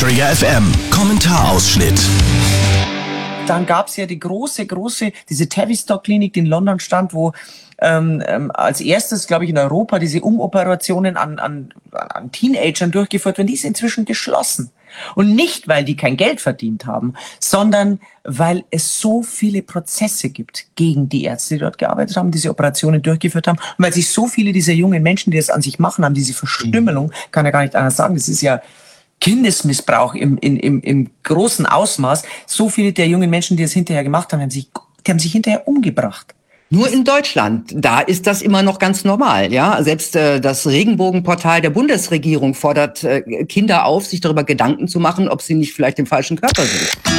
Trigger FM Kommentarausschnitt. Dann gab's ja die große, diese Tavistock-Klinik, die in London stand, wo als erstes, glaube ich, in Europa diese Umoperationen an Teenagern durchgeführt werden. Die ist inzwischen geschlossen. Und nicht, weil die kein Geld verdient haben, sondern weil es so viele Prozesse gibt gegen die Ärzte, die dort gearbeitet haben, diese Operationen durchgeführt haben. Und weil sich so viele dieser jungen Menschen, die das an sich machen, haben diese Verstümmelung, kann ja gar nicht anders sagen, das ist ja Kindesmissbrauch im großen Ausmaß. So viele der jungen Menschen, die es hinterher gemacht haben, die haben sich hinterher umgebracht. Nur in Deutschland, da ist das immer noch ganz normal, ja. Selbst das Regenbogenportal der Bundesregierung fordert Kinder auf, sich darüber Gedanken zu machen, ob sie nicht vielleicht im falschen Körper sind.